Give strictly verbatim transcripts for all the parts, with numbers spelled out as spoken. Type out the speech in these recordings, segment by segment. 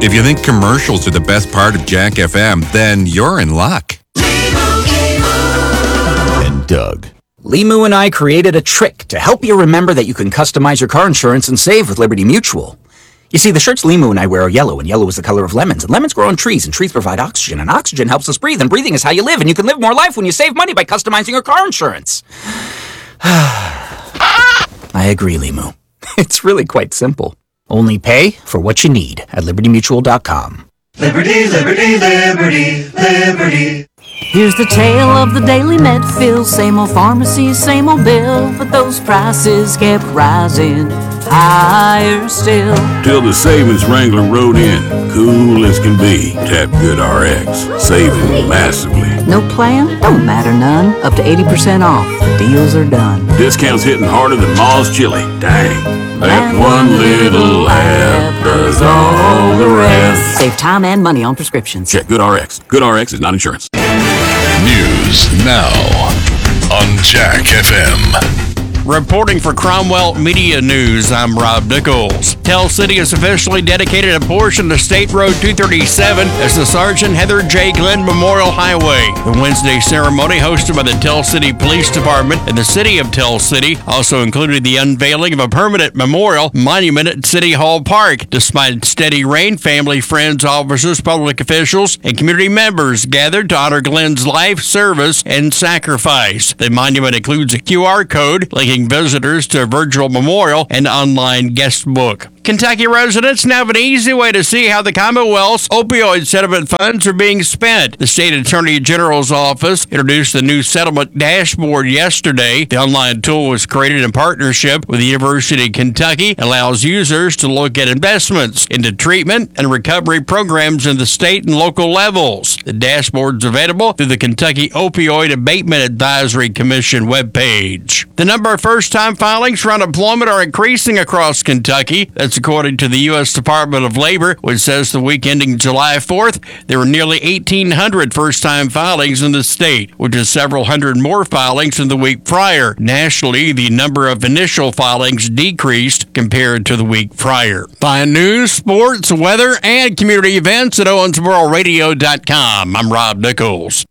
If you think commercials are the best part of Jack F M, then you're in luck. And Doug. Limu and I created a trick to help you remember that you can customize your car insurance and save with Liberty Mutual. You see, the shirts Limu and I wear are yellow, and yellow is the color of lemons. And lemons grow on trees, and trees provide oxygen, and oxygen helps us breathe, and breathing is how you live, and you can live more life when you save money by customizing your car insurance. I agree, Limu. It's really quite simple. Only pay for what you need at liberty mutual dot com. Liberty, liberty, liberty, liberty. Here's the tale of the daily Medfield. Same old pharmacy, same old bill, but those prices kept rising higher still. Till the savings Wrangler rode in, cool as can be. Tap GoodRx, saving massively. No plan? Don't matter none. Up to eighty percent off. The deals are done. Discounts hitting harder than Ma's chili. Dang. That one little app does all the rest. Save time and money on prescriptions. Check GoodRx. GoodRx is not insurance. News now on Jack F M. Reporting for Cromwell Media News, I'm Rob Nichols. Tell City has officially dedicated a portion of State Road two thirty-seven as the Sergeant Heather J. Glenn Memorial Highway. The Wednesday ceremony, hosted by the Tell City Police Department and the City of Tell City, also included the unveiling of a permanent memorial monument at City Hall Park. Despite steady rain, family, friends, officers, public officials, and community members gathered to honor Glenn's life, service, and sacrifice. The monument includes a Q R code linking visitors to a virtual memorial and online guest book. Kentucky residents now have an easy way to see how the Commonwealth's opioid settlement funds are being spent. The State Attorney General's office introduced the new settlement dashboard yesterday. The online tool was created in partnership with the University of Kentucky, allows users to look at investments into treatment and recovery programs in the state and local levels. The dashboard is available through the Kentucky Opioid Abatement Advisory Commission webpage. The number of first-time filings for unemployment are increasing across Kentucky. That's according to the U S Department of Labor, which says the week ending July fourth, there were nearly eighteen hundred first-time filings in the state, which is several hundred more filings than the week prior. Nationally, the number of initial filings decreased compared to the week prior. Find news, sports, weather, and community events at owensboro radio dot com. I'm Rob Nichols.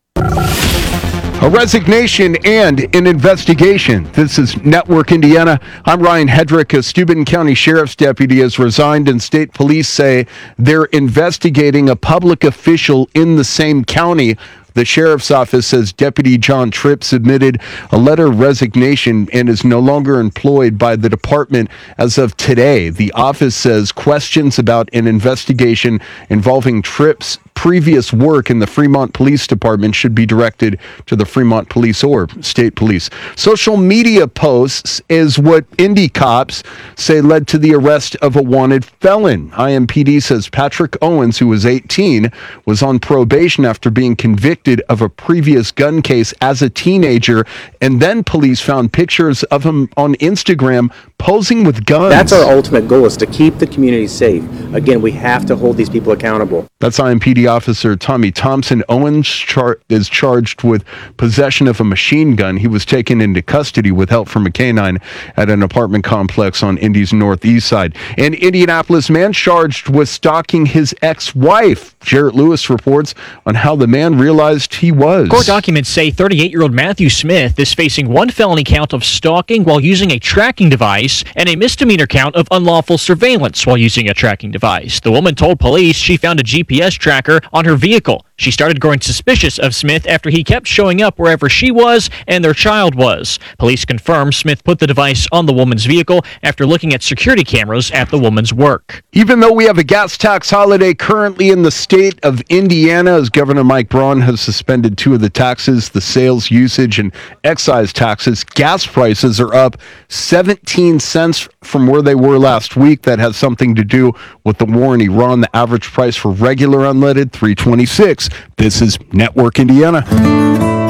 A resignation and an investigation. This is Network Indiana. I'm Ryan Hedrick. A Steuben County Sheriff's deputy has resigned, and state police say they're investigating a public official in the same county. The sheriff's office says Deputy John Tripp submitted a letter of resignation and is no longer employed by the department as of today. The office says questions about an investigation involving Tripp's previous work in the Fremont Police Department should be directed to the Fremont Police or State Police. Social media posts is what Indy cops say led to the arrest of a wanted felon. I M P D says Patrick Owens, who was eighteen, was on probation after being convicted of a previous gun case as a teenager, and then police found pictures of him on Instagram posing with guns. That's our ultimate goal, is to keep the community safe. Again, we have to hold these people accountable. That's I M P D Officer Tommy Thompson. Owens char- is charged with possession of a machine gun. He was taken into custody with help from a canine at an apartment complex on Indy's northeast side. An Indianapolis man charged with stalking his ex-wife. Jarrett Lewis reports on how the man realized he was. Court documents say thirty-eight-year-old Matthew Smith is facing one felony count of stalking while using a tracking device and a misdemeanor count of unlawful surveillance while using a tracking device. The woman told police she found a G P S tracker on her vehicle. She started growing suspicious of Smith after he kept showing up wherever she was and their child was. Police confirm Smith put the device on the woman's vehicle after looking at security cameras at the woman's work. Even though we have a gas tax holiday currently in the state of Indiana, as Governor Mike Braun has suspended two of the taxes, the sales, usage, and excise taxes, gas prices are up seventeen cents from where they were last week. That has something to do with the war in Iran. The average price for regular unleaded, three twenty-six. This is Network Indiana.